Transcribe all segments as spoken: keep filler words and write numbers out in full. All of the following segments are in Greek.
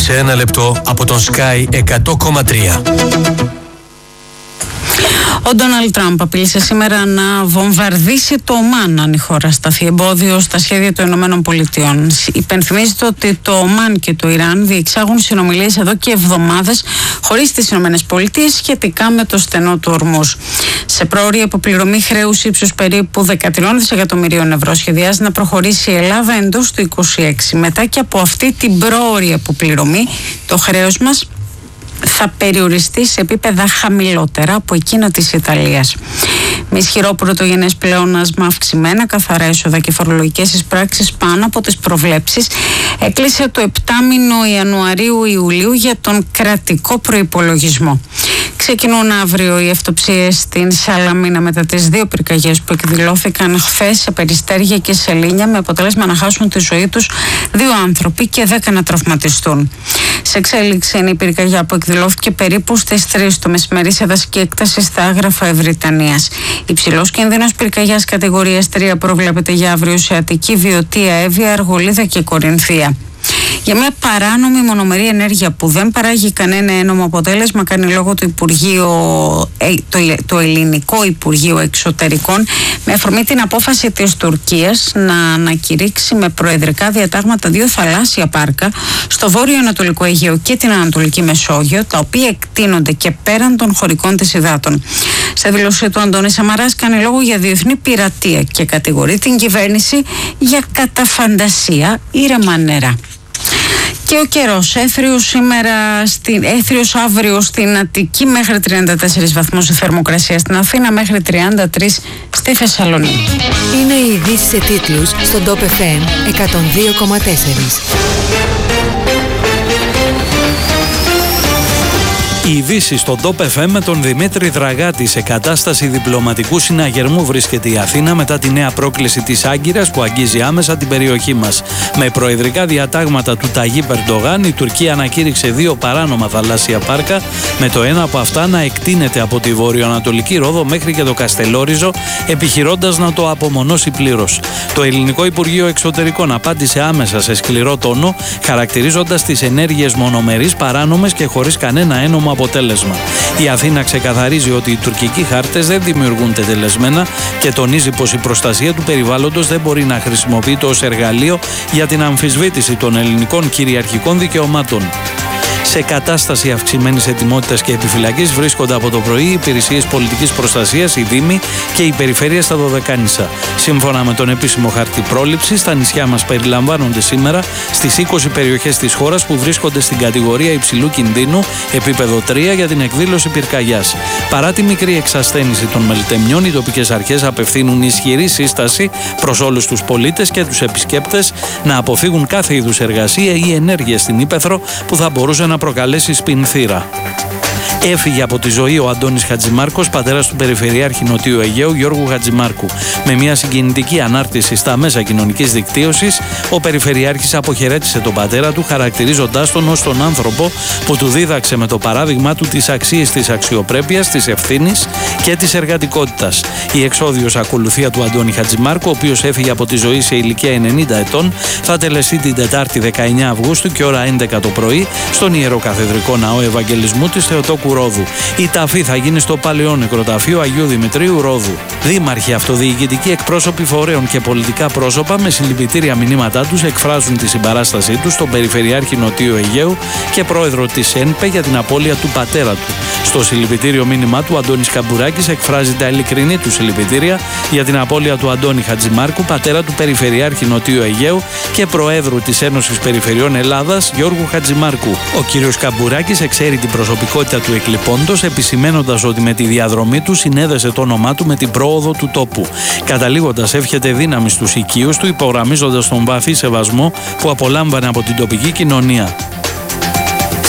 σε ένα λεπτό από τον Sky εκατό κόμμα τρία. Ο Ντόναλντ Τραμπ απείλησε σήμερα να βομβαρδίσει το Ομάν αν η χώρα σταθεί εμπόδιο στα σχέδια των Ηνωμένων Πολιτειών. Υπενθυμίζεται ότι το Ομάν και το Ιράν διεξάγουν συνομιλίες εδώ και εβδομάδες χωρίς τις Ηνωμένες Πολιτείες σχετικά με το στενό του Ορμούζ. Σε πρόωρη αποπληρωμή χρέους ύψους περίπου δεκατρία δισεκατομμυρίων ευρώ σχεδιάζει να προχωρήσει η Ελλάδα εντός του είκοσι έξι. Μετά και από αυτή την πρόωρη αποπληρωμή, το χρέος μας θα περιοριστεί σε επίπεδα χαμηλότερα από εκείνα της Ιταλίας. Με ισχυρό πρωτογενές πλεόνασμα, αυξημένα καθαρά έσοδα και φορολογικές εισπράξεις πάνω από τις προβλέψεις, έκλεισε το επτάμηνο Ιανουαρίου-Ιουλίου για τον κρατικό προϋπολογισμό. Ξεκινούν αύριο οι αυτοψίες στην Σαλαμίνα μετά τις δύο πυρκαγιές που εκδηλώθηκαν χθες σε Περιστέρια και Σελήνια, με αποτέλεσμα να χάσουν τη ζωή τους δύο άνθρωποι και δέκα να τραυματιστούν. Σε εξέλιξη είναι η πυρκαγιά που εκδηλώθηκε περίπου στις τρεις το μεσημέρι σε δασική έκταση στα Άγραφα Ευρυτανίας. Υψηλός κίνδυνος πυρκαγιάς κατηγορίας τρία προβλέπεται για αύριο σε Αττική, Βιωτία, Εύβοια, Αργολίδα και Κορινθία. Για μια παράνομη μονομερή ενέργεια που δεν παράγει κανένα ένομο αποτέλεσμα, κάνει λόγο το, Υπουργείο, το, το Ελληνικό Υπουργείο Εξωτερικών, με αφορμή την απόφαση της Τουρκίας να ανακηρύξει με προεδρικά διατάγματα δύο θαλάσσια πάρκα στο βόρειο-ανατολικό Αιγαίο και την Ανατολική Μεσόγειο, τα οποία εκτείνονται και πέραν των χωρικών της υδάτων. Στη δήλωσή του, Αντώνης Σαμαράς κάνει λόγο για διεθνή πειρατεία και κατηγορεί την κυβέρνηση για καταφαντασία ήρεμα νερά. Και ο καιρός, έθριος σήμερα, στην, έθριος αύριο στην Αττική μέχρι τριάντα τέσσερις βαθμούς η θερμοκρασία, στην Αθήνα μέχρι τριάντα τρεις στη Θεσσαλονίκη. Είναι οι ειδήσεις σε τίτλους στον Top εφ εμ εκατόν δύο κόμμα τέσσερα. Οι ειδήσεις στον Top εφ εμ με τον Δημήτρη Δραγάτη. Σε κατάσταση διπλωματικού συναγερμού βρίσκεται η Αθήνα μετά τη νέα πρόκληση της Άγκυρας που αγγίζει άμεσα την περιοχή μας. Με προεδρικά διατάγματα του Ταγίπ Ερντογάν, η Τουρκία ανακήρυξε δύο παράνομα θαλάσσια πάρκα, με το ένα από αυτά να εκτείνεται από τη βορειοανατολική Ρόδο μέχρι και το Καστελόριζο, επιχειρώντας να το απομονώσει πλήρως. Το Ελληνικό Υπουργείο Εξωτερικών απάντησε άμεσα σε σκληρό τόνο, χαρακτηρίζοντας τις ενέργειες μονομερείς, παράνομες και χωρίς κανένα ένομο αποτέλεσμα. Η Αθήνα ξεκαθαρίζει ότι οι τουρκικοί χάρτες δεν δημιουργούν τετελεσμένα και τονίζει πως η προστασία του περιβάλλοντος δεν μπορεί να χρησιμοποιείται ως εργαλείο για την αμφισβήτηση των ελληνικών κυριαρχικών δικαιωμάτων. Σε κατάσταση αυξημένης ετοιμότητας και επιφυλακής βρίσκονται από το πρωί οι υπηρεσίες πολιτικής προστασίας, οι Δήμοι και οι περιφέρειες στα Δωδεκάνησα. Σύμφωνα με τον επίσημο χαρτί πρόληψης, τα νησιά μας περιλαμβάνονται σήμερα στις είκοσι περιοχές της χώρας που βρίσκονται στην κατηγορία υψηλού κινδύνου, επίπεδο τρία, για την εκδήλωση πυρκαγιάς. Παρά τη μικρή εξασθένηση των μελτεμιών, οι τοπικές αρχές απευθύνουν ισχυρή σύσταση προς όλους τους πολίτες και τους επισκέπτες να αποφύγουν κάθε είδους εργασία ή ενέργεια στην ύπαιθρο που θα μπορούσε να προκαλέσει σπινθήρα. Έφυγε από τη ζωή ο Αντώνης Χατζημάρκος, πατέρας του Περιφερειάρχη Νοτιού Αιγαίου Γιώργου Χατζημάρκου. Με μια συγκινητική ανάρτηση στα μέσα κοινωνικής δικτύωσης, ο Περιφερειάρχης αποχαιρέτησε τον πατέρα του, χαρακτηρίζοντάς τον ως τον άνθρωπο που του δίδαξε με το παράδειγμά του τις αξίες της αξιοπρέπειας, της ευθύνης και της εργατικότητας. Η εξόδιος ακολουθία του Αντώνη Χατζημάρκου, ο οποίος έφυγε από τη ζωή σε ηλικία ενενήντα ετών, θα τελεστεί την Τετάρτη δεκαεννέα Αυγούστου και ώρα έντεκα το πρωί στον Ιεροκαθεδρικό Ναό Ευαγγελισμού της Θεοτόκου Ρόδου. Η ταφή θα γίνει στο Παλαιό Νεκροταφείο Αγίου Δημητρίου Ρόδου. Δήμαρχοι, αυτοδιοικητικοί εκπρόσωποι φορέων και πολιτικά πρόσωπα με συλληπιτήρια μηνύματά τους εκφράζουν τη συμπαράστασή τους στον Περιφερειάρχη Νοτιού Αιγαίου και πρόεδρο της ΕΝΠΕ για την απώλεια του πατέρα του. Στο συλληπιτήριο μήνυμά του, ο Αντώνης Καμπουράκης εκφράζει τα ειλικρινή του συλληπιτήρια για την απώλεια του Αντώνη Χατζημάρκου, πατέρα του Περιφερειάρχη Νοτιού Αιγαίου και προέδρου της Ένωσης Περιφερειών Ελλάδας Γιώργου Χατζημάρκου. Ο κ. Καμπουράκης εξαίρει την προσωπικότητα του εκλειπώντος, επισημένοντας ότι με τη διαδρομή του συνέδεσε το όνομά του με την πρόοδο του τόπου. Καταλήγοντας, εύχεται δύναμη στους οικείους του, υπογραμμίζοντας τον βαθύ σεβασμό που απολάμβανε από την τοπική κοινωνία.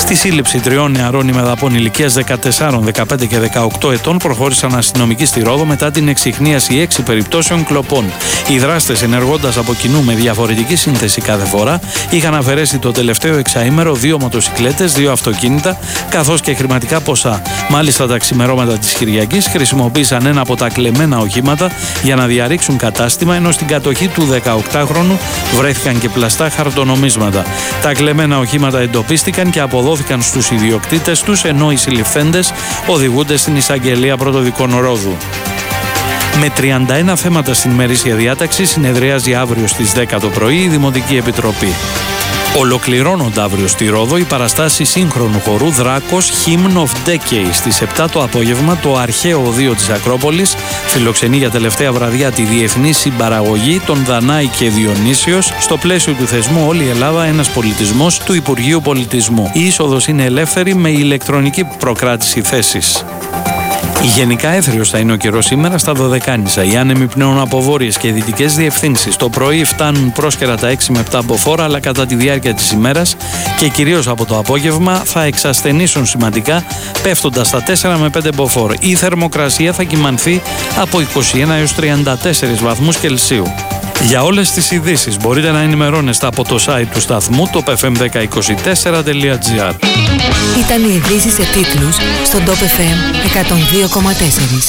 Στη σύλληψη τριών νεαρών ημεδαπών ηλικίας δεκατέσσερα, δεκαπέντε και δεκαοκτώ ετών προχώρησαν αστυνομικοί στη Ρόδο μετά την εξιχνίαση έξι περιπτώσεων κλοπών. Οι δράστες, ενεργώντας από κοινού με διαφορετική σύνθεση κάθε φορά, είχαν αφαιρέσει το τελευταίο εξαήμερο δύο μοτοσικλέτες, δύο αυτοκίνητα καθώς και χρηματικά ποσά. Μάλιστα, τα ξημερώματα της Κυριακής χρησιμοποίησαν ένα από τα κλεμμένα οχήματα για να διαρρήξουν κατάστημα, ενώ στην κατοχή του δεκαοκτάχρονου βρέθηκαν και πλαστά χαρτονομίσματα. Τα κλεμμένα οχήματα εντοπίστηκαν και αποδόθηκαν στους ιδιοκτήτες τους, ενώ οι συλληφθέντες οδηγούνται στην εισαγγελία πρωτοδικών Ρόδου. Με τριάντα ένα θέματα στην ημερήσια διάταξη συνεδριάζει αύριο στις δέκα το πρωί η Δημοτική Επιτροπή. Ολοκληρώνονται αύριο στη Ρόδο οι παραστάσεις σύγχρονου χορού Δράκος Hymn of Decay. Στις επτά το απόγευμα το αρχαίο οδείο της Ακρόπολης φιλοξενεί για τελευταία βραδιά τη διεθνή συμπαραγωγή των Δανάη και Διονύσιος στο πλαίσιο του θεσμού Όλη η Ελλάδα ένας πολιτισμός του Υπουργείου Πολιτισμού. Η είσοδος είναι ελεύθερη με ηλεκτρονική προκράτηση θέσης. Γενικά έθριος θα είναι ο καιρός σήμερα στα Δωδεκάνησα. Οι άνεμοι πνέουν από βόρειες και δυτικές διευθύνσεις. Το πρωί φτάνουν πρόσκαιρα τα έξι με επτά μποφόρ, αλλά κατά τη διάρκεια της ημέρας και κυρίως από το απόγευμα θα εξασθενήσουν σημαντικά, πέφτοντας στα τέσσερα με πέντε μποφόρ. Η θερμοκρασία θα κυμανθεί από είκοσι ένα έως τριάντα τέσσερις βαθμούς Κελσίου. Για όλες τις ειδήσεις μπορείτε να ενημερώνεστε από το site του σταθμού το εφ εμ δέκα είκοσι τέσσερα τελεία τζι άρ. Ήταν οι ειδήσεις σε τίτλους στον Top εφ εμ εκατόν δύο κόμμα τέσσερα.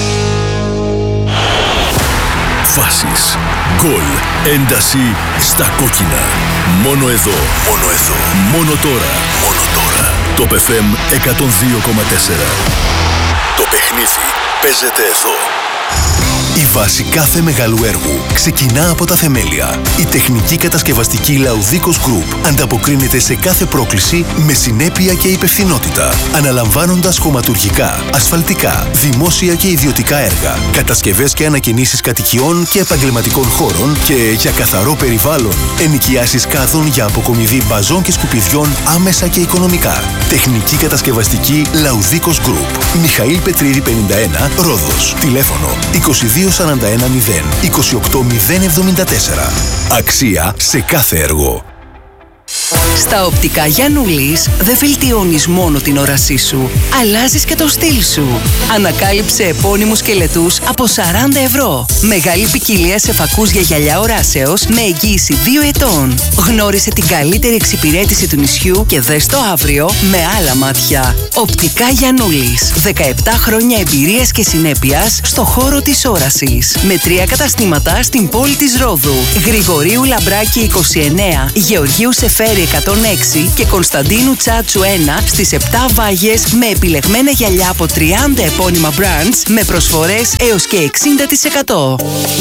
Φάσεις, γκολ, ένταση στα κόκκινα. Μόνο εδώ, μόνο εδώ, μόνο τώρα, μόνο τώρα. Top εφ εμ εκατόν δύο κόμμα τέσσερα. Το παιχνίδι παίζεται εδώ. Η βάση κάθε μεγάλου έργου ξεκινά από τα θεμέλια. Η τεχνική κατασκευαστική Laudicos Group ανταποκρίνεται σε κάθε πρόκληση με συνέπεια και υπευθυνότητα, αναλαμβάνοντας χωματουργικά, ασφαλτικά, δημόσια και ιδιωτικά έργα, κατασκευές και ανακαινήσεις κατοικιών και επαγγελματικών χώρων και για καθαρό περιβάλλον, ενοικιάσεις κάδων για αποκομιδή μπαζών και σκουπιδιών άμεσα και οικονομικά. Τεχνική κατασκευαστική Laudicos Group. Μιχαήλ Πετρίδη πενήντα ένα, Ρόδος. Τηλέφωνο είκοσι δύο σαράντα ένα μηδέν είκοσι οκτώ μηδέν εβδομήντα τέσσερα. Αξία σε κάθε έργο. Στα οπτικά Γιαννούλης δεν βελτιώνεις μόνο την όρασή σου, αλλάζεις και το στυλ σου. Ανακάλυψε επώνυμους σκελετούς από σαράντα ευρώ. Μεγάλη ποικιλία σε φακούς για γυαλιά οράσεως με εγγύηση δύο ετών. Γνώρισε την καλύτερη εξυπηρέτηση του νησιού και δες το αύριο με άλλα μάτια. Οπτικά Γιαννούλης. δεκαεπτά χρόνια εμπειρίας και συνέπειας στο χώρο της όρασης. Με τρία καταστήματα στην πόλη της Ρόδου. Γρηγορίου Λαμπράκη είκοσι εννέα, Γεωργίου Σεφέρη εκατόν έξι και Κωνσταντίνου Τσάτσου ένα στις επτά Βάγες με επιλεγμένα γυαλιά από τριάντα επώνυμα brands με προσφορές έως και εξήντα τοις εκατό.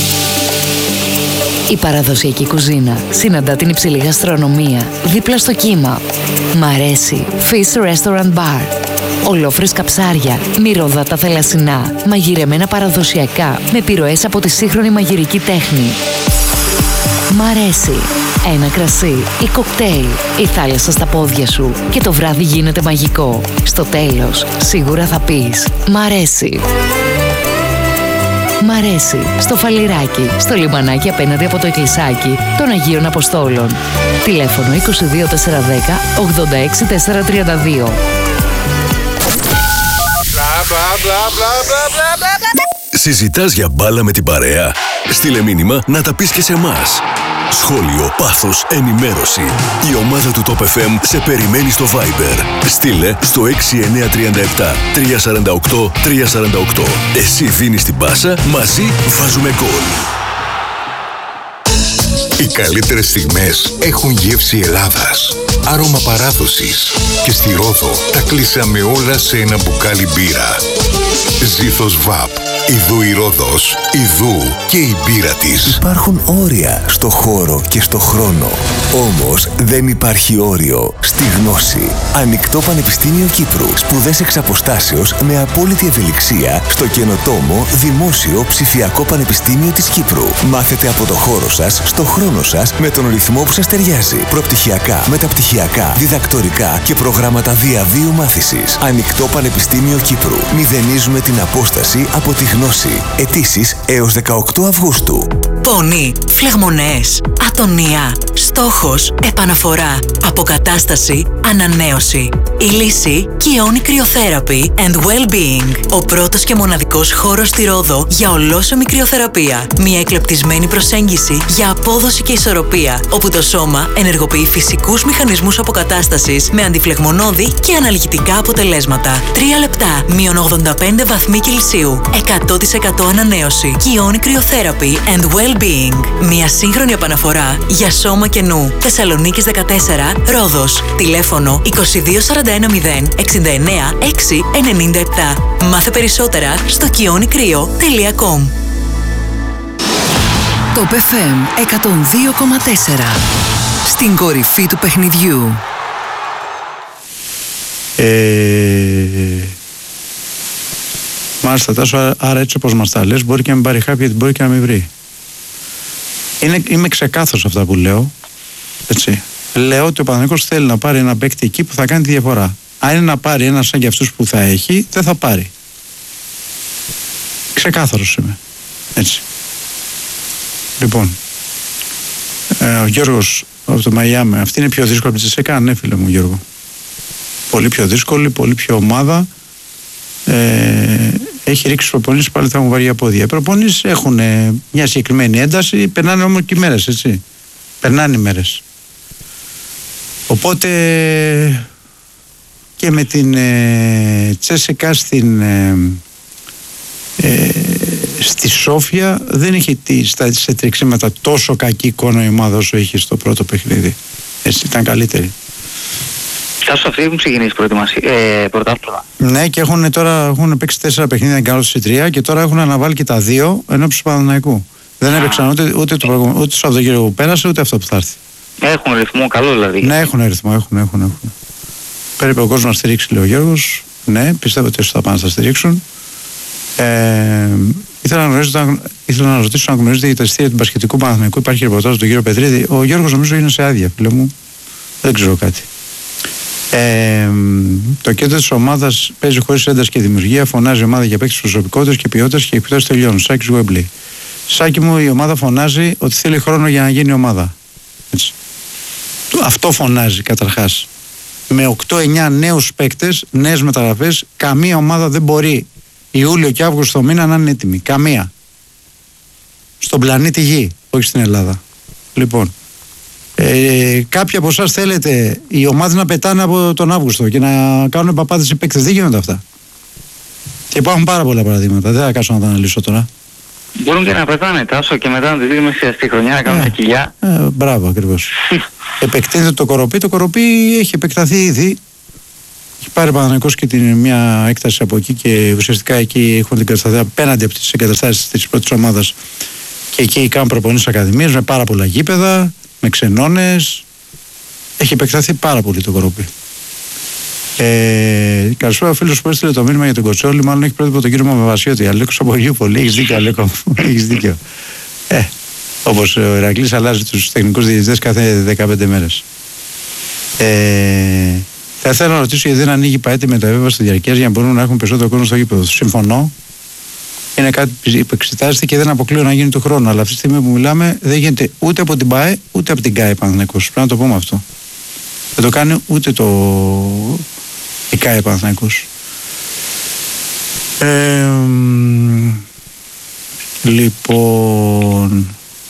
Η παραδοσιακή κουζίνα συναντά την υψηλή γαστρονομία δίπλα στο κύμα. Μ' αρέσει Fish Restaurant Bar. Ολόφρεσκα ψάρια, μυρωδάτα θελασσινά, μαγειρεμένα παραδοσιακά με επιρροές από τη σύγχρονη μαγειρική τέχνη. Μ' αρέσει. Ένα κρασί ή κοκτέιλ, η θάλασσα στα πόδια σου και το βράδυ γίνεται μαγικό. Στο τέλος, σίγουρα θα πεις «Μ' αρέσει». Μ' αρέσει. Στο Φαλιράκι, στο λιμανάκι απέναντι από το εκκλησάκι των Αγίων Αποστόλων. Τηλέφωνο είκοσι δύο τετρακόσια δέκα ογδόντα έξι τετρακόσια τριάντα δύο. Συζητάς για μπάλα με την παρέα? Στείλε μήνυμα να τα πεις και σε εμάς. Σχόλιο, πάθος, ενημέρωση. Η ομάδα του Top εφ εμ σε περιμένει στο Viber. Στείλε στο έξι εννιά τρία επτά τρία τέσσερα οκτώ τρία τέσσερα οκτώ. Εσύ δίνεις την πάσα, μαζί βάζουμε γκολ. Οι καλύτερες στιγμές έχουν γεύση Ελλάδας, άρωμα παράδοσης και στη Ρόδο τα κλείσαμε όλα σε ένα μπουκάλι μπύρα. Ζήθος Βαπ. Ιδού η Ρόδος, ιδού και η μπύρα της. Υπάρχουν όρια στο χώρο και στο χρόνο. Όμως δεν υπάρχει όριο στη γνώση. Ανοιχτό Πανεπιστήμιο Κύπρου. Σπουδές εξ αποστάσεως με απόλυτη ευελιξία στο καινοτόμο Δημόσιο Ψηφιακό Πανεπιστήμιο της Κύπρου. Μάθετε από το χώρο σας, στο χρόνο σας, με τον ρυθμό που σας ταιριάζει. Προπτυχιακά, μεταπτυχιακά, διδακτορικά και προγράμματα διαβίου μάθησης. Ανοιχτό Πανεπιστήμιο Κύπρου. Μηδενίζουμε την απόσταση από τη γνώση. Αιτήσεις έως δεκαοκτώ Αυγούστου. πόνι, φλεγμονές, ατονία, στόχος, επαναφορά, αποκατάσταση, ανανέωση. Η λύση Kioni Cryotherapy and Well-Being. Ο πρώτος και μοναδικός χώρος στη Ρόδο για ολόσωμη κρυοθεραπεία. Μια εκλεπτισμένη προσέγγιση για απόδοση και ισορροπία, όπου το σώμα ενεργοποιεί φυσικούς μηχανισμούς αποκατάστασης με αντιφλεγμονώδη και αναλγητικά αποτελέσματα. Τρία λεπτά, μείον ογδόντα πέντε βαθμοί Κελσίου, εκατό τοις εκατό ανανέωση. Kioni Cryotherapy and Well-Being. Μια σύγχρονη επαναφορά για σώμα και νου. Θεσσαλονίκης δεκατέσσερα, Ρόδος. Τηλέφωνο είκοσι δύο σαράντα ένα μηδέν εξήντα εννέα έξι ενενήντα επτά. Μάθε περισσότερα στο kioni κρύο τελεία κομ. Top εφ εμ εκατόν δύο κόμμα τέσσερα. Στην κορυφή του παιχνιδιού. Ε... Μάλιστα, Τάσο, άρα έτσι όπως μας τα λες, μπορεί και να μην πάρει χάπι, γιατί μπορεί και να μην βρει. Είναι, είμαι ξεκάθαρος αυτά που λέω. Έτσι. Λέω ότι ο Παναθηναϊκός θέλει να πάρει ένα παίκτη εκεί που θα κάνει τη διαφορά. Αν είναι να πάρει ένα σαν και αυτούς που θα έχει, δεν θα πάρει. Ξεκάθαρος είμαι. Έτσι. Λοιπόν, ε, ο Γιώργος από το Μαϊάμι, αυτή είναι πιο δύσκολη από τη Τσεσεκά, ναι φίλε μου Γιώργο. Πολύ πιο δύσκολη, πολύ πιο ομάδα. Ε, έχει ρίξει προπονήσεις, πάλι θα έχουν βαριά πόδια. Οι προπονήσεις έχουν ε, μια συγκεκριμένη ένταση, περνάνε όμως και οι μέρες, έτσι. Περνάνε οι μέρες. Οπότε και με την ε, Τσέσεκα στην ε, ε, στη Σόφια δεν είχε τη, στα, σε τρεξίματα τόσο κακή εικόνα η ομάδα όσο είχε στο πρώτο παιχνίδι. Έτσι ήταν καλύτερη. Τάσο, αυτοί έχουν ξεκινήσει προετοιμασία, ε, πρωτάθλημα. Ναι, και έχουν τώρα έχουν παίξει τέσσερα παιχνίδια να κάνουν στις τρία και τώρα έχουν αναβάλει και τα δύο ενώπιση του Παναθηναϊκού. Δεν έπαιξαν ούτε, ούτε το, ούτε το Σαββατοκύριακο που πέρασε ούτε αυτό που θα έρθει. Έχουν ρυθμό καλό δηλαδή. Ναι, έχουν ρυθμό, έχουν, έχουν, έχουν. Πρέπει ο κόσμος να στηρίξει, λέει ο Γιώργος. Ναι, πιστεύω ότι θα πάνε να στηρίξουν. Ε, ήθελα, να γνωρίζω, ήθελα να ρωτήσω αν γνωρίζετε για τα εισιτήρια του μπασκετικού Παναθηναϊκού. Υπάρχει ρεπορτάζ του κύριο Πετρίδη. Ο Γιώργος νομίζω είναι σε άδεια, φίλε μου. Δεν ξέρω κάτι. Ε, το κέντρο της ομάδας παίζει χωρίς ένταση και δημιουργία. Φωνάζει η ομάδα για παίκτες προσωπικότητας και ποιότητας και οι επιπτώσεις τελειώνουν. Σάκης Γουέμπλη. Σάκη μου, η ομάδα φωνάζει ότι θέλει χρόνο για να γίνει ομάδα. Έτσι. Αυτό φωνάζει καταρχάς. Με οκτώ εννιά νέους παίκτες, νέες μεταγραφές, καμία ομάδα δεν μπορεί Ιούλιο και Αύγουστο μήνα να είναι έτοιμη. Καμία. Στον πλανήτη Γη, όχι στην Ελλάδα. Λοιπόν, ε, κάποιοι από εσάς θέλετε οι ομάδες να πετάνε από τον Αύγουστο και να κάνουν παπάδες οι παίκτες. Δεν γίνονται αυτά. Και υπάρχουν πάρα πολλά παραδείγματα. Δεν θα κάτσω να τα αναλύσω τώρα. Μπορούν και να πετάνε, Τάσο, και μετά να τη δίνουμε στη χρονιά να κάνουν ε, τα κοιλιά. Ε, μπράβο, ακριβώς. Επεκτείνεται το Κοροπή. Το Κοροπή έχει επεκταθεί ήδη. Έχει πάρει Παναθηναϊκός και την, μια έκταση από εκεί και ουσιαστικά εκεί έχουν την κατασταθεί απέναντι από τις εγκαταστάσεις της πρώτης ομάδας. Και εκεί κάνουν προπονήσεις ακαδημίες με πάρα πολλά γήπεδα, με ξενώνες. Έχει επεκταθεί πάρα πολύ το Κοροπή. Ε, Καλησπέρα, ο φίλος που έστειλε το μήνυμα για τον Κοτσόλη. Μάλλον έχει πρότυπο τον κύριο Μαμεβασιώτη. Αλέκος από Αγιούπολη. Έχεις δίκιο, Αλέκο. Έχεις δίκιο. Ε, όπως ο Ηρακλής αλλάζει τους τεχνικούς διαιτητές κάθε δεκαπέντε μέρες. Ε, θα ήθελα να ρωτήσω γιατί δεν ανοίγει παέτη με τα εβέβαστα διαρκείας για να μπορούμε να έχουμε περισσότερο κόσμο στο γήπεδο. Συμφωνώ. Είναι κάτι που εξετάζεται και δεν αποκλείω να γίνει του χρόνου. Αλλά αυτή τη στιγμή που μιλάμε δεν γίνεται ούτε από την ΠΑΕ ούτε από την ΚΑΕ Παναθηναϊκός. Πρέπει να το πούμε αυτό. Δεν το κάνει ούτε το η ΚΑΕ Παναθηναϊκός. Ε, λοιπόν,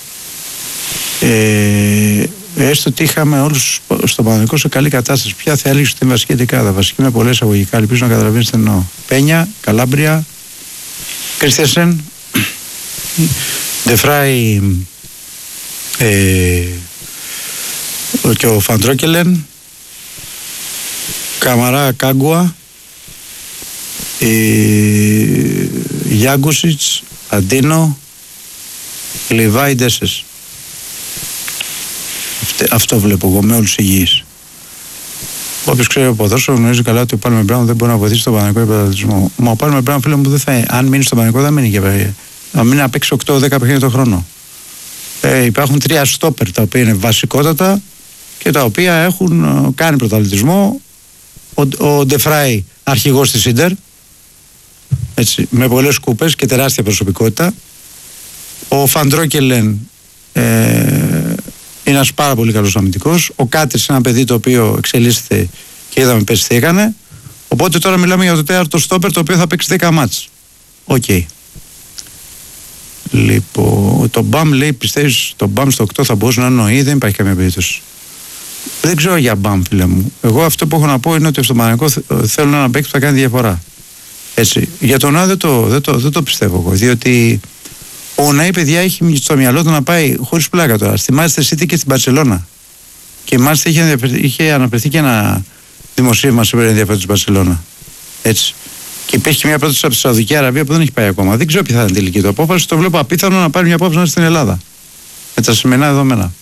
ε, έστω ότι είχαμε όλους στο Παναθηναϊκό σε καλή κατάσταση. Ποια θα έλεγε στην βασική δεκάδα? Βασική με πολλές αγωγικά. Ελπίζω να καταλαβαίνεις τι εννοώ. Πένια, Καλάμπρια, Κρίστιανσεν, Ντεφράι ε, και ο Φαντρόκελεν, Καμαρά, Κάγκουα, ε, Γιάγκουσιτς, Αντίνο, Λιβάι, Ντέσες. Αυτό βλέπω εγώ με όλους υγιείς. Όποιος ξέρει από ποδόσφαιρο γνωρίζει καλά ότι ο Πάλμερ Μπράουν δεν μπορεί να βοηθήσει τον Παναθηναϊκό υπεραθλητισμό. Μα ο Πάλμερ Μπράουν, φίλε μου, δεν θα, αν μείνει στον Παναθηναϊκό δεν μείνει και να μείνει να παίξει οκτώ δέκα παιχνίδια το χρόνο. Ε, υπάρχουν τρία στόπερ τα οποία είναι βασικότατα και τα οποία έχουν uh, κάνει πρωταθλητισμό. Ο, ο Ντεφράι αρχηγός της Ίντερ, έτσι, με πολλές κούπες και τεράστια προσωπικότητα. Ο Φαντρόκελεν ε, είναι ένας πάρα πολύ καλός αμυντικός. Ο Κάτρις είναι ένα παιδί το οποίο εξελίσσεται και είδαμε πες τι έκανε. Οπότε τώρα μιλάμε για το τέταρτο στόπερ το οποίο θα παίξει δέκα μάτς. Οκ. Okay. Λοιπόν, το Μπαμ λέει, πιστεύεις το Μπαμ στο οκτώ θα μπορούσε να εννοεί, δεν υπάρχει καμία περίπτωση. Δεν ξέρω για Μπαμ, φίλε μου. Εγώ αυτό που έχω να πω είναι ότι στο Παναθηναϊκό θέλω να παίξει που θα κάνει διαφορά. Έτσι. Για τον Ά δεν το, δεν, το, δεν το πιστεύω εγώ, διότι ο Ναή, παιδιά, έχει στο μυαλό του να πάει χωρίς πλάκα τώρα στη Manchester City και στην Μπαρσελόνα. Και μάλιστα είχε, είχε αναπτυχθεί και ένα δημοσίευμα σήμερα ενδιαφέρον στην Μπαρσελόνα. Έτσι. Και υπήρχε μια πρόταση από τη Σαουδική Αραβία που δεν έχει πάει ακόμα. Δεν ξέρω ποια θα είναι τελική το απόφαση. Το βλέπω απίθανο να πάρει μια απόφαση να είναι στην Ελλάδα. Με τα σημερινά δεδομένα.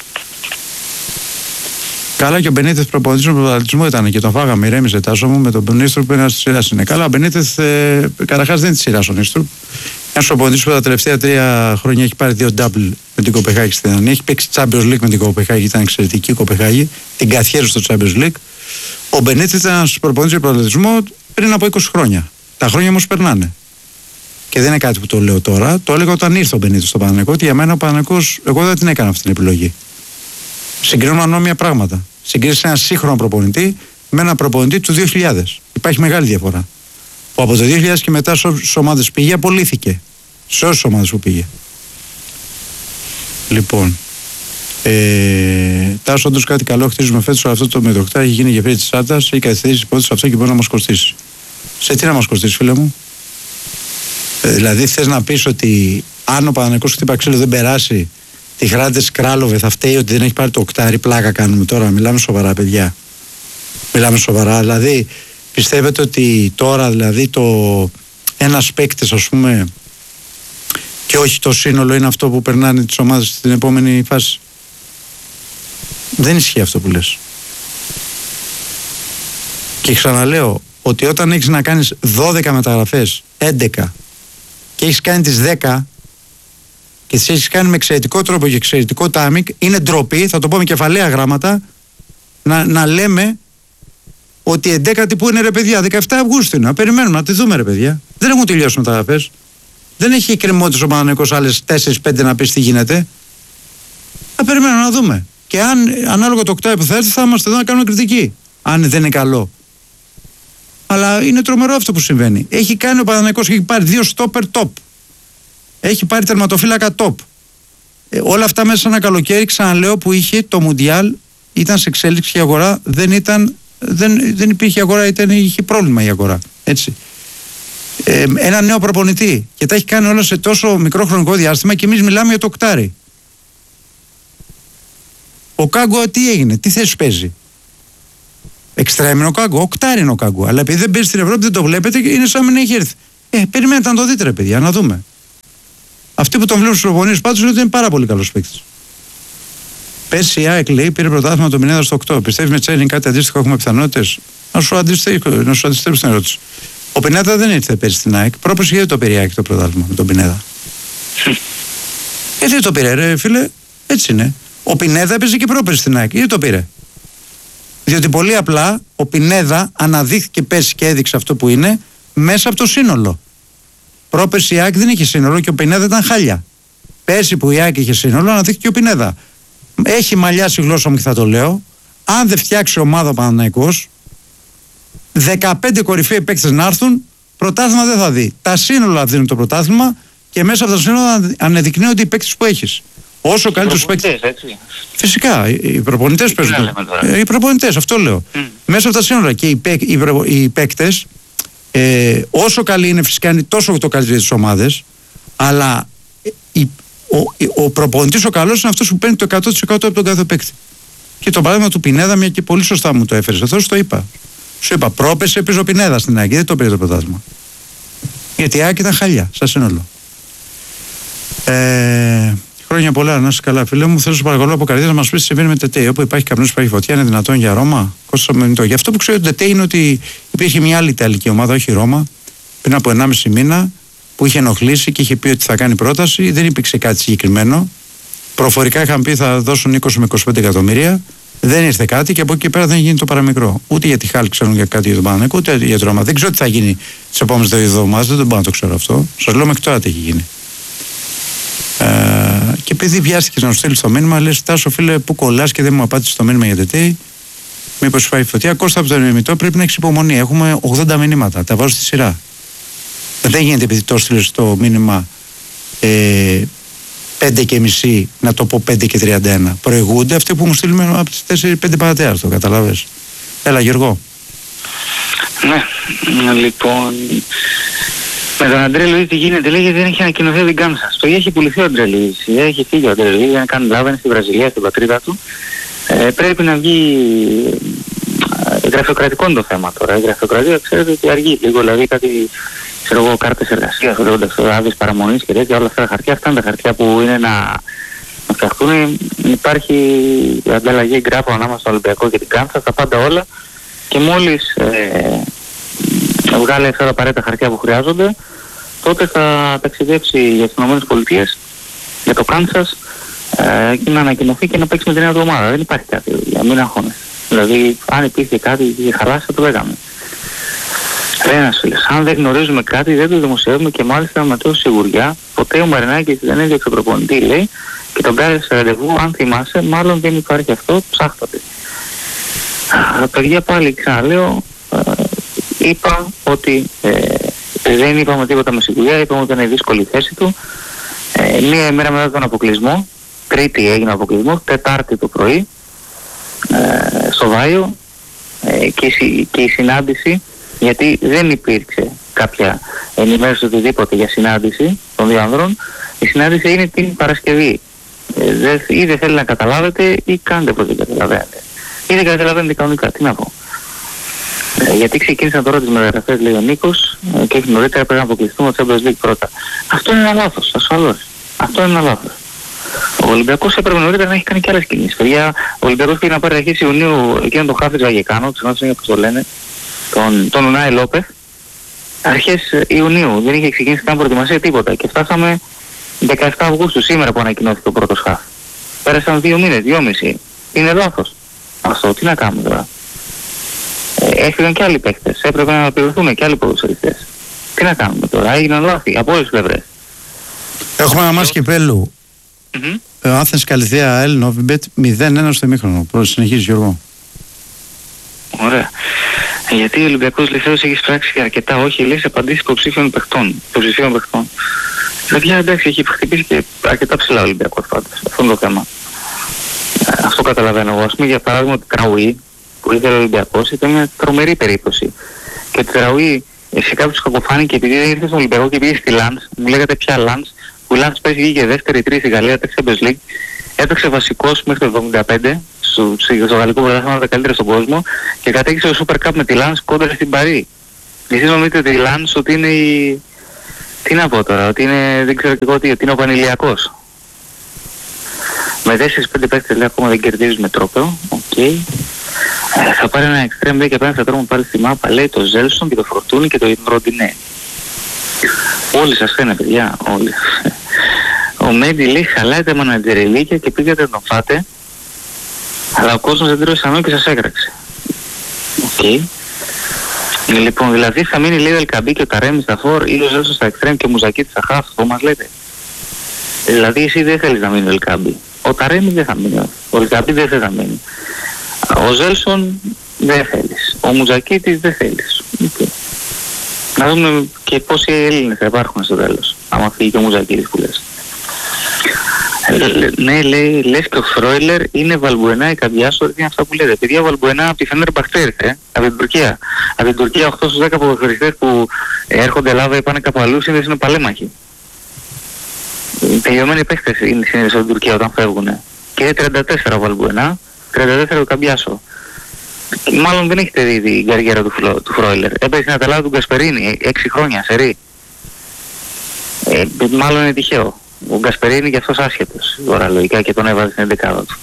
Καλά και ο Μπενίτεθ προπονητής του πρωταθλητισμού ήταν και τον φάγαμε. Ηρέμησε τάσο μου με τον Νίστρουπ που ένα τη σειρά είναι. Καλά, ο Μπενίτεθ ε, καταρχάς δεν είναι τη σειρά ο Νίστρουπ. Ένα προπονητής που τα τελευταία τρία χρόνια έχει πάρει δύο double με την Κοπεχάγη στην Δανία. Έχει παίξει Champions League με την Κοπεχάγη. Ήταν εξαιρετική η Κοπεχάγη. Την καθιέρωσε στο Champions League. Ο Μπενίτεθ ήταν ένα προπονητής του πρωταθλητισμού πριν από είκοσι χρόνια. Τα χρόνια όμως περνάνε. Και δεν είναι κάτι που το λέω τώρα. Το έλεγα όταν ήρθε ο Μπενίτεθ στο Παναθηναϊκό. Και για μένα ο Παναθηναϊκός, εγώ δεν την έκανα αυτή την επιλογή. Συγκρίνουμε ανώμια πράγματα. Συγκρίνησε ένα σύγχρονο προπονητή με ένα προπονητή του δύο χιλιάδες. Υπάρχει μεγάλη διαφορά. Που από το δύο χιλιάδες και μετά στις ομάδες πήγε, απολύθηκε. Σε όσες ομάδες που πήγε. Λοιπόν. Ε, Τάσο, όντως κάτι καλό χτίζουμε φέτος. Αυτό το μετοχτά έχει γίνει γεφύρι της Άρτας. Έχει καθυστερήσει υπόθεση αυτό και μπορεί να μας κοστίσει. Σε τι να μας κοστίσει, φίλε μου? Ε, δηλαδή, θες να πεις ότι αν ο Παναθηναϊκός χτύπα ξύλο δεν περάσει, τη Χράντες Κράλοβε θα φταίει ότι δεν έχει πάρει το οκτάρι? Πλάκα κάνουμε τώρα. Μιλάμε σοβαρά, παιδιά. Μιλάμε σοβαρά. Δηλαδή, πιστεύετε ότι τώρα δηλαδή το ένας παίκτης, ας πούμε, και όχι το σύνολο είναι αυτό που περνάνε τις ομάδες στην επόμενη φάση? Δεν ισχύει αυτό που λες. Και ξαναλέω ότι όταν έχεις να κάνεις δώδεκα μεταγραφές, έντεκα, και έχεις κάνει τις δέκα και τις έχεις κάνει με εξαιρετικό τρόπο και εξαιρετικό timing, είναι ντροπή, θα το πω με κεφαλαία γράμματα, να, να λέμε ότι εντέκατη που είναι, ρε παιδιά, δεκαεφτά Αυγούστου είναι. Να περιμένουμε να τη δούμε, ρε παιδιά. Δεν έχουν τελειώσει μεταγραφές. Δεν έχει κρεμότητες ο Παναθηναϊκός άλλες τέσσερα πέντε να πεις τι γίνεται. Να περιμένουμε να δούμε. Και αν ανάλογα το οκτώ που θα έρθει, θα είμαστε εδώ να κάνουμε κριτική. Αν δεν είναι καλό. Αλλά είναι τρομερό αυτό που συμβαίνει. Έχει κάνει ο Παναθηναϊκός, έχει πάρει δύο στόπερ top. Έχει πάρει τερματοφύλακα top. Ε, όλα αυτά μέσα σε ένα καλοκαίρι, ξαναλέω, που είχε το Μουντιάλ, ήταν σε εξέλιξη η αγορά, δεν, ήταν, δεν, δεν υπήρχε αγορά, ήταν, είχε πρόβλημα η αγορά. Έτσι. Ε, ένα νέο προπονητή. Και τα έχει κάνει όλα σε τόσο μικρό χρονικό διάστημα και εμείς μιλάμε για το οκτάρι. Ο Κάγκο τι έγινε, τι θέση παίζει? Εξτρέμινο ο Κάγκο, οκτάρι είναι ο Κάγκο. Αλλά επειδή δεν παίζει στην Ευρώπη, δεν το βλέπετε και είναι σαν να μην έχει έρθει. Ε, περιμένετε να το δείτε, ρε παιδιά, να δούμε. Αυτοί που τον βλέπουν στους προπονήσεις πάντως είναι ότι είναι πάρα πολύ καλός παίκτης. Πέρσι η ΑΕΚ, λέει, πήρε πρωτάθλημα το Πινέδα στο οκτώ. Πιστεύει με Τσέριν κάτι αντίστοιχο, έχουμε πιθανότητες? Να σου αντιστρέψω την ερώτηση. Ο Πινέδα δεν ήρθε πέρσι στην ΑΕΚ. Πρόπερσι γιατί το πήρε η ΑΕΚ το πρωτάθλημα με τον Πινέδα? Γιατί το πήρε, ρε φίλε, έτσι είναι. Ο Πινέδα έπαιζε και πρόπερσι στην ΑΕΚ. Γιατί το πήρε? Διότι πολύ απλά ο Πινέδα αναδείχθηκε πέρσι και έδειξε αυτό που είναι μέσα από το σύνολο. Πρόπερσι η ΑΕΚ δεν είχε σύνολο και ο Πινέδα ήταν χάλια. Πέρσι που η ΑΕΚ είχε σύνολο, αναδείχθηκε ο Πινέδα. Έχει μαλλιάσει η γλώσσα μου και θα το λέω. Αν δεν φτιάξει ομάδα ο Παναθηναϊκός, δεκαπέντε κορυφαίοι παίκτες να έρθουν, πρωτάθλημα δεν θα δει. Τα σύνολα δίνουν το πρωτάθλημα και μέσα από τα σύνολα ανεδεικνύονται οι παίκτες που έχεις. Όσο καλύτερους παίκτες. Φυσικά, οι προπονητές παίζουν. Οι προπονητές, αυτό λέω. Mm. Μέσα από τα σύνορα και οι, παίκ, οι, οι παίκτες, ε, όσο καλοί είναι, φυσικά είναι τόσο το καλύτερο της ομάδες, αλλά η, ο, ο προπονητής ο καλός είναι αυτός που παίρνει το εκατό τοις εκατό από τον κάθε παίκτη. Και το παράδειγμα του Πινέδα, μια και πολύ σωστά μου το έφερες. Αυτό το είπα. Σου είπα, πρόπεσε πίσω ο Πινέδα στην ΑΕΚ, δεν το πήρε το πρωτάθλημα. Γιατί η ΑΕΚ ήταν χαλιά, σαν σύνολο. Ε, χρόνια πολλά, να είσαι καλά, φίλε μου. Θέλω, σου παρακαλώ από καρδιά να μας πεις τι συμβαίνει με Τετέι. Όπου υπάρχει καπνός, υπάρχει φωτιά, είναι δυνατόν για Ρώμα? Κόστος αμενητό. Γι' αυτό που ξέρω ότι Τετέι είναι ότι υπήρχε μια άλλη ιταλική ομάδα, όχι η Ρώμα, πριν από ενάμιση μήνα, που είχε ενοχλήσει και είχε πει ότι θα κάνει πρόταση. Δεν υπήρξε κάτι συγκεκριμένο. Προφορικά είχαν πει θα δώσουν είκοσι με είκοσι πέντε εκατομμύρια. Δεν ήρθε κάτι και από εκεί και πέρα δεν γίνει το παραμικρό. Ούτε για τη Χάλ ξέρουν για κάτι για τον Παναθηναϊκό, ούτε για το Ρώμα. Δεν ξέρω τι θα γίνει τις επόμενες δύο εβδομάδες, δεν μπορώ να το ξέρω αυτό. Σας λέω μέχρι τώρα τι έχει γίνει. Ε, και επειδή βιάστηκε να σου στείλει το μήνυμα, λες Τάσο φίλε, που κολλάς και δεν μου απάντησε το μήνυμα για τετέι. Μήπως φάει φωτιά. Κώστα από τον ημιτό, πρέπει να έχει υπομονή. Έχουμε ογδόντα μηνύματα. Τα βάζω στη σειρά. Δεν γίνεται επειδή το στείλες το μήνυμα ε, πέντε και μισή να το πω πέντε και τριάντα ένα. Προηγούνται αυτοί που μου στείλουν από τις τέσσερα πέντε παρατέρα. Το καταλαβες. Έλα Γιώργο. Ναι, λοιπόν. Με τον Αντρέ Λουίζ τι γίνεται, λέει γιατί δεν έχει ανακοινωθεί την Κάνσας. Το έχει πουληθεί ο Αντρέ Λουίζ. Έχει φύγει ο Αντρέ Λουίζ, δεν κάνει λάβα, είναι στη Βραζιλία, στην πατρίδα του. Ε, πρέπει να βγει. Ε, γραφειοκρατικό είναι το θέμα τώρα. Η γραφειοκρατία ξέρετε ότι αργεί λίγο, δηλαδή κάτι. Ξέρω εγώ, κάρτες εργασίας, άδειες παραμονής και τέτοια, όλα αυτά τα χαρτιά. Αυτά είναι τα χαρτιά που είναι να, να φτιαχτούν. Υπάρχει ανταλλαγή γκράφων ανάμεσα στο Ολυμπιακό και την Κάνσα, τα πάντα όλα. Και μόλις ε, βγάλει αυτά τα απαραίτητα χαρτιά που χρειάζονται, τότε θα ταξιδέψει για τις ΗΠΑ, για το Κάνσας, ε, και να ανακοινωθεί και να παίξει με την νέα του ομάδα. Δεν υπάρχει κάτι, για μην αγχώνεσαι. Δηλαδή, αν υπήρχε κάτι, είχε χαλάσει, θα το έκαμε. Ένας φίλος, αν δεν γνωρίζουμε κάτι, δεν το δημοσιεύουμε και μάλιστα με τόση σιγουριά. Ποτέ ο Μαρινάκης δεν έδιωξε προπονητή, λέει, και τον κάνει σε ραντεβού. Αν θυμάσαι, μάλλον δεν υπάρχει αυτό, ψάχτατε. Τα παιδιά πάλι ξαναλέω, ε, είπα ότι ε, δεν είπαμε τίποτα με σιγουριά, είπαμε ότι ήταν δύσκολη η θέση του. Ε, μία ημέρα μετά τον αποκλεισμό, Τρίτη έγινε ο αποκλεισμός, Τετάρτη το πρωί, ε, στο Βάιο, ε, και, και η συνάντηση. Γιατί δεν υπήρξε κάποια ενημέρωση οτιδήποτε για συνάντηση των δύο ανδρών. Η συνάντηση είναι την Παρασκευή. Ε, δε, ή δεν θέλει να καταλάβετε ή κάντε πως δεν καταλαβαίνετε. Ή δεν καταλαβαίνετε κανονικά. Τι να πω. Ε, γιατί ξεκίνησαν τώρα τις μεταγραφές, λέει ο Νίκος, ε, και όχι νωρίτερα πρέπει να αποκλειστούμε το Champions League πρώτα. Αυτό είναι ένα λάθος, ασφαλώς. Αυτό είναι ένα λάθος. Ο Ολυμπιακός έπρεπε νωρίτερα να έχει κάνει και άλλες κινήσεις. Παιδιά, ο Ολυμπιακός πήγε να πάρει αρχές Ιουνίου εκείνον τον Χάφιτς Βαγεκάνο, ξέρω πώς το λένε. Τον, τον Ουνάι Λόπεθ, αρχές Ιουνίου. Δεν είχε ξεκινήσει καν προετοιμασία τίποτα. Και φτάσαμε δεκαεφτά Αυγούστου, σήμερα που ανακοινώθηκε ο πρώτος χαφ. Πέρασαν δύο μήνες, δυόμισι. Είναι λάθος. Αυτό, τι να κάνουμε τώρα. Ε, έφυγαν και άλλοι παίκτες. Έπρεπε να αναπληρωθούν και άλλοι ποδοσφαιριστές. Τι να κάνουμε τώρα, έγιναν λάθη από όλες τις πλευρές. Έχουμε ένα μάτς κυπέλλου. Mm-hmm. Ο Άθενς Καλυθέα Ελ Νόβιμπετ μηδέν ένα στο ημίχρονο. Πρώτος συνεχίζει Γιώργο. Ωραία. Γιατί ο Ολυμπιακός Λιθέος έχει πράξει αρκετά όχι, λέει, σε απαντήσεις υποψήφιων παιχτών. Υποψηφίων παιχτών. Παιδιά, εντάξει, έχει χτυπήσει και αρκετά ψηλά ο Ολυμπιακός πάντως. Αυτό είναι το θέμα. Ε, αυτό καταλαβαίνω εγώ. Ας πούμε, για παράδειγμα, ότι Τραουή που ήθελε ο Ολυμπιακός ήταν μια τρομερή περίπτωση. Και ότι Τραουή σε κάποιους κακοφάνηκε επειδή δεν ήρθε στον Ολυμπιακό και πήγε στη Λανς. Μου λέγατε ποια Λανς, που η Λανς πέσει βγήκε δεύτερη, τρίτη στη Γαλλία, έπαιξε Champions League. Έπαιξε βασικός μέχρι το εβδομήντα πέντε. Στο, στο γαλλικό πρωτάθλημα ήταν τα καλύτερα στον κόσμο και κατέκτησε το Super Cup με τη Λανς κόντρα στην Παρί. Εσείς νομίζετε ότι η Λανς ότι είναι η... Τι να πω τώρα, ότι είναι, δεν ξέρω και εγώ τι, ότι είναι ο Πανηλιακός. Με τέσσερις πέντε παίκτες λέει ακόμα δεν κερδίζεις με τρόπαιο, οκ. Okay. Ε, θα πάρει ένα extreme λέει και απέναντι θα τρώμε πάλι στη μάπα, λέει το Ζέλσον και το Φορτούνι και το Ροντινέ. Όλοι σας φαίνεται παιδιά, όλοι. Ο Μέντι λέει χαλάει τα μανατζερελίκια και πήγατε να τον φάτε. Αλλά ο κόσμος δεν τρώει σανό και σας έκραξε. Οκ. Okay. Λοιπόν, δηλαδή θα μείνει λέει ο Ελκαμπή και ο Ταρέμι στα φορ ή ο Ζέλσον στα εξτρέμ και ο Μουζακίτη στα χαφ, αυτό μας λέτε. Δηλαδή εσύ δεν θέλεις να μείνει ο Ελκαμπή. Ο Ταρέμι δεν θα μείνει. Ο Ελκαμπή δεν θέλει να μείνει. Ο Ζέλσον δεν θέλεις. Ο Μουζακίτης δεν θέλεις. Okay. Να δούμε και πόσοι Έλληνες θα υπάρχουν στο τέλος. Άμα φύγει και ο Μουζακίτης που λες. Ναι, λέει, λες και ο Φρόιλερ είναι Βαλμπουενά η Καβιάσο, είναι αυτά που λέτε. Παιδιά, ο Βαλμπουενά από τη Φενέρμπαχτσε ήρθε, από την Τουρκία. Από την Τουρκία οκτώ στους δέκα ποδοσφαιριστές που έρχονται Ελλάδα ή πάνε κάπου αλλού, συνήθως είναι παλέμαχοι. Τελειωμένοι παίχτες είναι συνήθως από την Τουρκία όταν φεύγουν. Και είναι τριάντα τέσσερα ο Βαλμπουενά, τριάντα τέσσερα ο Καμπιάσο. Μάλλον δεν έχετε δει την καριέρα του, φλο, του Φρόιλερ. Έπαιζε στην Αταλάντα του Γκασπερίνη, έξι χρόνια, σερί. Ε, μάλλον είναι τυχαίο. Ο Γκασπερίνη και αυτός άσχετος, τώρα λογικά και τον έβαζε στην εντεκάδα του.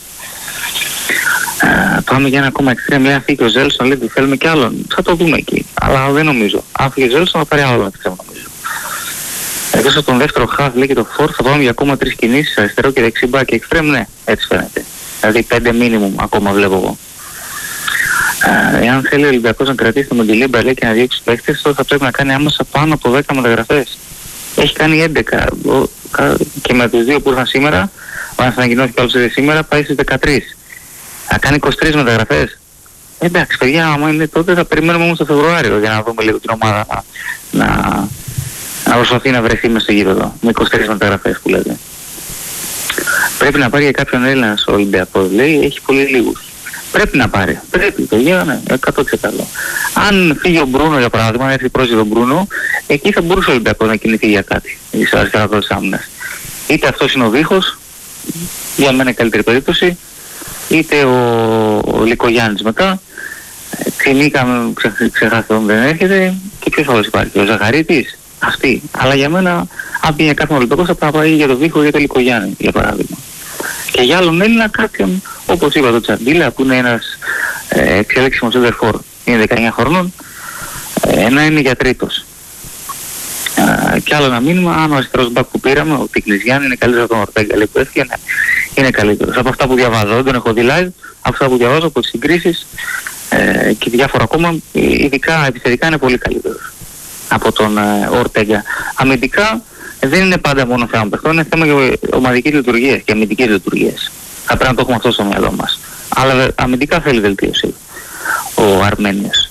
Ε, πάμε για ένα ακόμα εξτρέμ, λέει αν φύγει ο Ζέλσον, λέει ότι θέλουμε κι άλλον. Θα το δούμε εκεί, αλλά δεν νομίζω. Αν φύγει ο Ζέλσον θα πάρει άλλον εξτρέμ νομίζω. Εκτός από τον δεύτερο χαφ, λέει και το φορ, θα πάμε για ακόμα τρεις κινήσεις, αριστερό και δεξί μπακ και εξτρέμ, ναι, έτσι φαίνεται. Δηλαδή πέντε μίνιμουμ ακόμα βλέπω εγώ. Ε, εάν θέλει ο Ολυμπιακός να κρατήσει το Μοντιλίμπα λέει και να διώξει παίχτες, τότε θα πρέπει να κάνει άμεσα πάνω από δέκα μεταγραφές. Έχει κάνει έντεκα και με τους δύο που ήρθαν σήμερα, ο ένας ανακοινώθηκε άλλος σήμερα, πάει στις δεκατρείς. Θα κάνει είκοσι τρεις μεταγραφές. Εντάξει παιδιά, άμα είναι τότε θα περιμένουμε όμως το Φεβρουάριο για να δούμε λίγο την ομάδα να, να, να προσπαθεί να βρεθεί μες στο γήπεδο με είκοσι τρεις μεταγραφές που λέτε. Πρέπει να πάρει για κάποιον Έλληνα ο Ολυμπιακός, λέει, έχει πολύ λίγους. Πρέπει να πάρει, πρέπει, παιδιά, ναι, εκατό τοις εκατό. Αν φύγει ο Μπρούνο για παράδειγμα, αν έρθει πρόσφυγε ο Μπρούνο, εκεί θα μπορούσε ο Ολυμπιακός να κινηθεί για κάτι, στο αριστερά της άμυνας. Είτε αυτός είναι ο Δίχος, για μένα καλύτερη περίπτωση, είτε ο, ο Λικογιάννης μετά, Ξυνίκαμε, ξε, ξεχάστε τον δεν έρχεται, και ποιος άλλος υπάρχει, ο Ζαχαρίτης, αυτή. Αλλά για μένα, αν πήγε κάποιον Ολυμπιακός θα πάει για τον Δίχο ή για τον Λικογιάννη, για παράδειγμα. Και για άλλον Έλληνα κάποιον, όπως είπα, τον Τσαντίλα, που είναι ένας ε, εξελέξιμος σέντερφορ, είναι δεκαεννιά χρονών, ε, να είναι για τρίτος. Ε, και άλλο ένα μήνυμα, αν ο αριστερός μπακ που πήραμε, ο Τικλιζιάννη, είναι καλύτερος από τον Ορτέγκα, λέει, που έφυγε, ναι, είναι καλύτερος. Από αυτά που διαβάζω, δεν τον έχω δει live, από αυτά που διαβάζω, από τις συγκρίσεις ε, και διάφορα ακόμα, ειδικά επιθετικά είναι πολύ καλύτερος από τον ε, Ορτέγκα. Αμυντικά, δεν είναι πάντα μόνο θέμα παιχτών, είναι θέμα και ομαδικής λειτουργίας και αμυντικής λειτουργίας. Θα πρέπει να το έχουμε αυτό στο μυαλό μας. Αλλά αμυντικά θέλει βελτίωση ο Αρμένιος.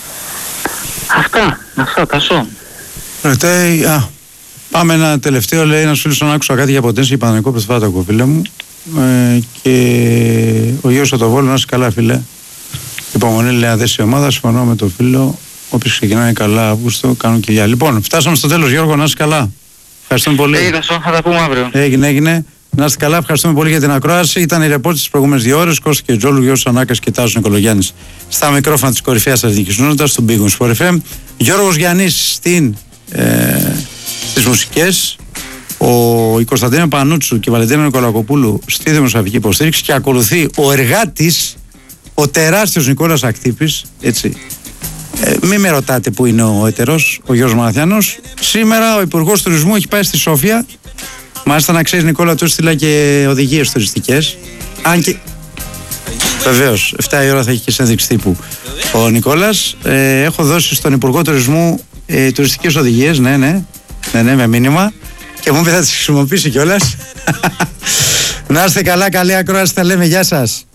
Αυτά, αυτά, Τασό. Ρωτάει, α, πάμε ένα τελευταίο, λέει, ένας φίλος να άκουσα κάτι για ποτέ, είπα πανικό Πεσφάτακο, φίλε μου. Ε, και ο Γιώργος από το Βόλο, να είσαι καλά, φίλε. Υπομονή, λέει, αδέσια ομάδα, συμφωνώ με το φίλο. Όποιος ξεκινάει καλά Αύγουστο, κάνουν κοιλιά. Λοιπόν, φτάσαμε στο τέλος, Γιώργο, να είσαι καλά. Ευχαριστούμε πολύ. Έγινε, θα τα πούμε αύριο. Έγινε, έγινε. Να είστε καλά, ευχαριστούμε πολύ για την ακρόαση. Ήταν η ρεπόρτη τις προηγούμενες δύο ώρες. Κώστα και Τζόλου, Γιώργος Ανάκας και Τάσος Νικολογιάννης στα μικρόφωνα της κορυφαίας εθνικής νότητας, του Big Wings Sport εφ εμ. Γιώργος Γιαννής στην, ε, στις μουσικές. Ο Κωνσταντίνο Πανούτσου και η Βαλεντίνα Νικολακοπούλου στη δημοσιογραφική υποστήριξη. Και ακολουθεί ο εργάτης, ο τεράστιος Νικόλας Ακτύπης. Έτσι. Ε, μην με ρωτάτε που είναι ο έτερος, ο Γιώργος Μαναθιάνος. Σήμερα ο Υπουργός Τουρισμού έχει πάει στη Σόφια. Μάλιστα, να ξέρεις, Νικόλα, του έστειλα και οδηγίες τουριστικές. Αν και. Βεβαίως, εφτά η ώρα θα έχει και συνέντευξη τύπου ο Νικόλας. Ε, έχω δώσει στον Υπουργό Τουρισμού ε, τουριστικές οδηγίες, ναι, ναι, ναι, ναι, με μήνυμα. Και μου πει θα τις χρησιμοποιήσει κιόλας. Να είστε καλά, καλή ακρόαση, τα λέμε, γεια σας.